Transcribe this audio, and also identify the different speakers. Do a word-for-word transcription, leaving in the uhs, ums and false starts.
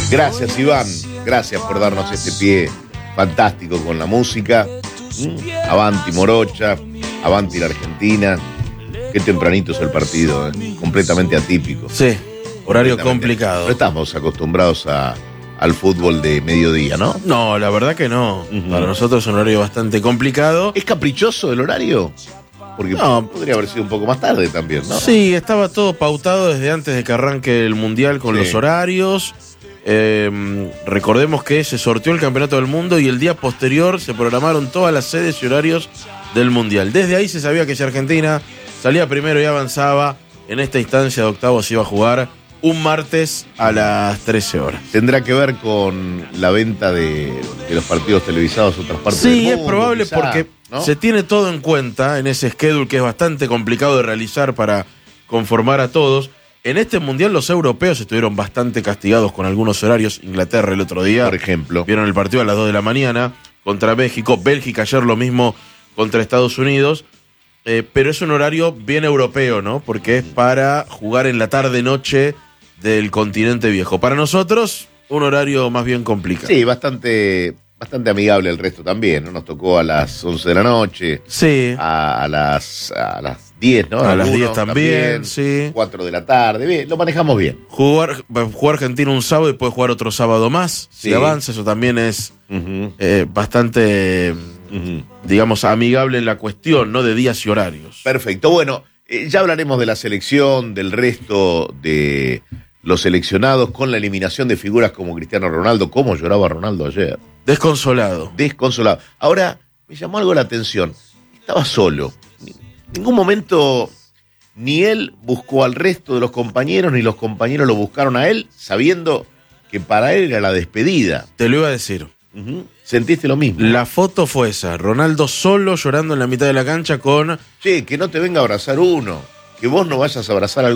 Speaker 1: Gracias, Iván. Gracias por darnos este pie fantástico con la música. ¿Mm? Avanti Morocha, avanti la Argentina. Qué tempranito es el partido, ¿eh? Completamente atípico.
Speaker 2: Sí, horario complicado.
Speaker 1: No estamos acostumbrados a, al fútbol de mediodía, ¿no?
Speaker 2: No, la verdad que no. Uh-huh. Para nosotros es un horario bastante complicado.
Speaker 1: ¿Es caprichoso el horario? Porque no, podría haber sido un poco más tarde también, ¿no?
Speaker 2: Sí, estaba todo pautado desde antes de que arranque el Mundial con sí. los horarios. Eh, recordemos que se sorteó el Campeonato del Mundo y el día posterior se programaron todas las sedes y horarios del Mundial. Desde ahí se sabía que si Argentina salía primero y avanzaba, en esta instancia de octavos se iba a jugar un martes a las trece horas.
Speaker 1: ¿Tendrá que ver con la venta de, de los partidos televisados a otras partes
Speaker 2: sí,
Speaker 1: del mundo?
Speaker 2: Sí, es probable
Speaker 1: quizá,
Speaker 2: porque ¿no? se tiene todo en cuenta en ese schedule que es bastante complicado de realizar para conformar a todos. En este Mundial los europeos estuvieron bastante castigados con algunos horarios. Inglaterra el otro día,
Speaker 1: por ejemplo,
Speaker 2: vieron el partido a las dos de la mañana contra México. Bélgica ayer lo mismo contra Estados Unidos. Eh, pero es un horario bien europeo, ¿no? Porque es para jugar en la tarde-noche del continente viejo. Para nosotros, un horario más bien complicado.
Speaker 1: Sí, bastante, bastante amigable el resto también, ¿no? Nos tocó a las once de la noche.
Speaker 2: Sí.
Speaker 1: A, a las a las diez, ¿no?
Speaker 2: A, a las diez también, también, sí.
Speaker 1: cuatro de la tarde, bien, lo manejamos bien.
Speaker 2: Jugar, jugar Argentina un sábado y puede jugar otro sábado más. Sí. Si avanza, eso también es uh-huh. eh, bastante, uh-huh. digamos, amigable en la cuestión, ¿no? De días y horarios.
Speaker 1: Perfecto. Bueno, eh, ya hablaremos de la selección, del resto de los seleccionados con la eliminación de figuras como Cristiano Ronaldo. ¿Cómo lloraba Ronaldo ayer?
Speaker 2: Desconsolado.
Speaker 1: Desconsolado. Ahora, me llamó algo la atención. Estaba solo. En ningún momento ni él buscó al resto de los compañeros, ni los compañeros lo buscaron a él, sabiendo que para él era la despedida.
Speaker 2: Te lo iba a decir.
Speaker 1: Uh-huh. ¿Sentiste lo mismo?
Speaker 2: La foto fue esa. Ronaldo solo llorando en la mitad de la cancha con...
Speaker 1: Che, que no te venga a abrazar uno. Que vos no vayas a abrazar a